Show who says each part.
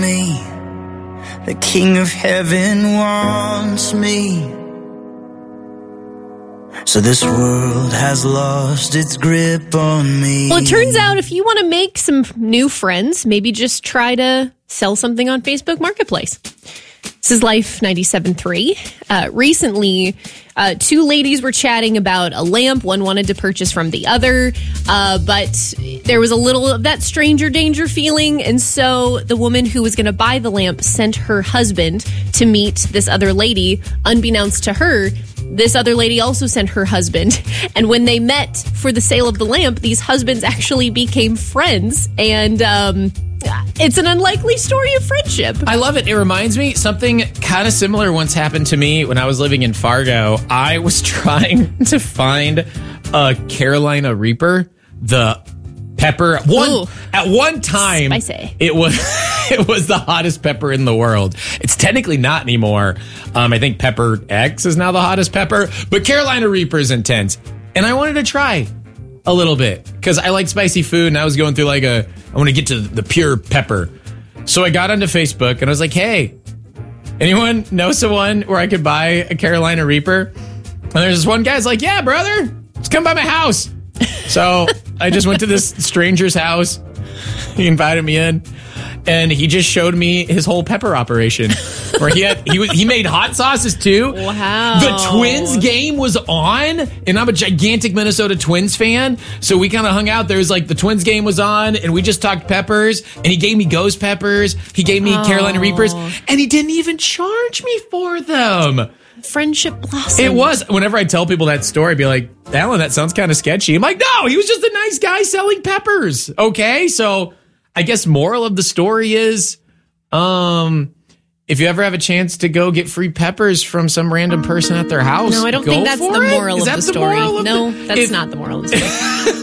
Speaker 1: me. The King of Heaven wants me. So this world has lost its grip on me.
Speaker 2: Well, it turns out if you want to make some new friends, maybe just try to sell something on Facebook Marketplace. This is Life 97.3. Recently, two ladies were chatting about a lamp. One wanted to purchase from the other, but there was a little of that stranger danger feeling. And so the woman who was going to buy the lamp sent her husband to meet this other lady. Unbeknownst to her, this other lady also sent her husband. And when they met for the sale of the lamp, these husbands actually became friends. And it's an unlikely story of friendship.
Speaker 3: I love it. It reminds me, something kind of similar once happened to me when I was living in Fargo. I was trying to find a Carolina Reaper, the pepper. At one time,
Speaker 2: spicy.
Speaker 3: It was the hottest pepper in the world. It's technically not anymore. I think Pepper X is now the hottest pepper, but Carolina Reaper is intense. And I wanted to try a little bit because I like spicy food, and I was going through I want to get to the pure pepper. So I got onto Facebook and I was like, hey, anyone know someone where I could buy a Carolina Reaper? And there's this one guy's like, yeah, brother, just come by my house. So I just went to this stranger's house. He invited me in, and he just showed me his whole pepper operation, where he made hot sauces too.
Speaker 2: Wow!
Speaker 3: The Twins game was on, and I'm a gigantic Minnesota Twins fan, so we kind of hung out. There was the Twins game was on, and we just talked peppers. And he gave me ghost peppers. He gave me Carolina Reapers, and he didn't even charge me for them.
Speaker 2: Friendship blossom.
Speaker 3: It was. Whenever I tell people that story, I'd be like, Alan, that sounds kind of sketchy. I'm like, no, he was just a nice guy selling peppers. Okay, so I guess moral of the story is, if you ever have a chance to go get free peppers from some random person at their house,
Speaker 2: no, I don't think that's the moral of the story. No, that's not the moral of the story.